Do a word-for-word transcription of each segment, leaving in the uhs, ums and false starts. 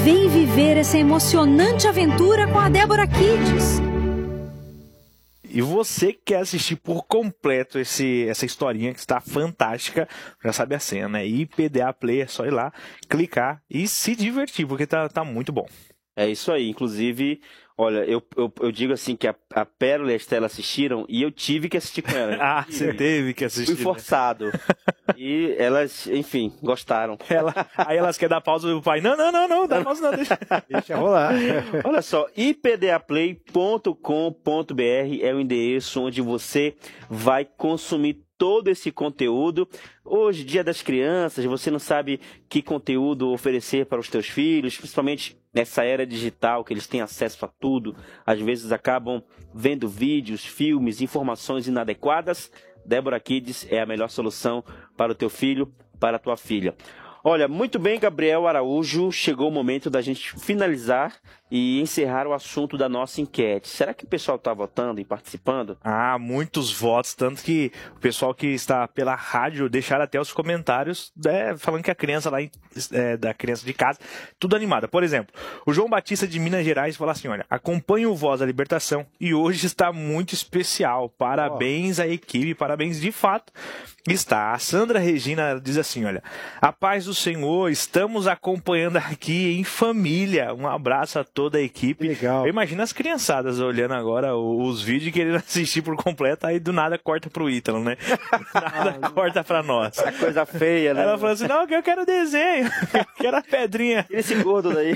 Vem viver essa emocionante aventura com a Débora Kids. E você que quer assistir por completo esse, essa historinha que está fantástica, já sabe a senha, né? I P D A Play, é só ir lá, clicar e se divertir, porque tá, tá muito bom. É isso aí, inclusive, olha, eu, eu, eu digo assim que a, a Pérola e a Estela assistiram e eu tive que assistir com elas. Ah, você teve que assistir. Fui forçado. E elas, enfim, gostaram. Ela, aí elas querem dar pausa do pai. Não, não, não, não, dá pausa não, deixa, deixa rolar. Olha só, i p d a play ponto com ponto b r é o endereço onde você vai consumir todo esse conteúdo. Hoje, Dia das Crianças, você não sabe que conteúdo oferecer para os teus filhos, principalmente nessa era digital, que eles têm acesso a tudo. Às vezes acabam vendo vídeos, filmes, informações inadequadas. Débora Kids é a melhor solução para o teu filho, para a tua filha. Olha, muito bem, Gabriel Araújo, chegou o momento da gente finalizar e encerrar o assunto da nossa enquete. Será que o pessoal está votando e participando? Ah, muitos votos, tanto que o pessoal que está pela rádio deixaram até os comentários, né, falando que a criança lá, é, da criança de casa, tudo animada. Por exemplo, o João Batista de Minas Gerais falou assim, olha, acompanho o Voz da Libertação e hoje está muito especial. Parabéns à equipe, parabéns de fato. Está. A Sandra Regina diz assim, olha, a paz do Senhor, estamos acompanhando aqui em família. Um abraço a toda a equipe. Legal. Imagina as criançadas olhando agora os vídeos e querendo assistir por completo, aí do nada corta pro Ítalo, né? Do nada ah, corta pra nós. A coisa feia, né? Ela falou assim, não, eu quero desenho, eu quero a pedrinha. Tira esse gordo daí.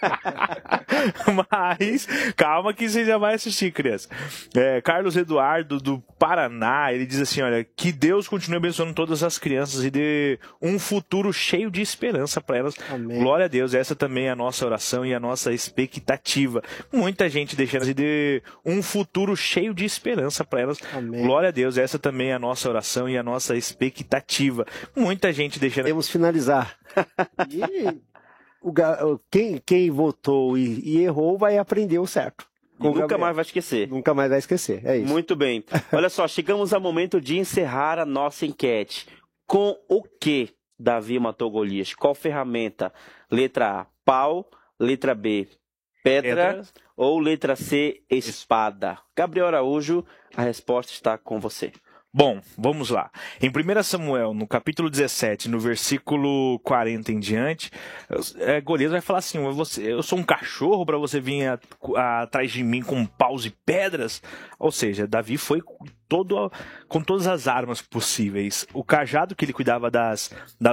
Mas, calma que você já vai assistir, criança. É, Carlos Eduardo, do Paraná, ele diz assim, olha, que Deus continue abençoando todas as crianças e dê um futuro cheio de esperança para elas. Amém. Glória a Deus, essa também é a nossa oração e a nossa expectativa. Muita gente deixando de dê um futuro cheio de esperança para elas. Amém. Glória a Deus, essa também é a nossa oração e a nossa expectativa. Muita gente deixando... Temos finalizar. E o, quem, quem votou e, e errou vai aprender o certo. Nunca Gabriel. mais vai esquecer. Nunca mais vai esquecer, é isso. Muito bem. Olha só, chegamos ao momento de encerrar a nossa enquete. Com o que Davi matou Golias? Qual ferramenta? Letra A, pau. Letra B, pedra. pedra. Ou letra C, espada? Gabriel Araújo, a resposta está com você. Bom, vamos lá. Em primeiro Samuel, no capítulo dezessete, no versículo quarenta em diante, é, Golias vai falar assim, você, eu sou um cachorro para você vir a, a, atrás de mim com paus e pedras? Ou seja, Davi foi todo, com todas as armas possíveis. O cajado que ele cuidava das, das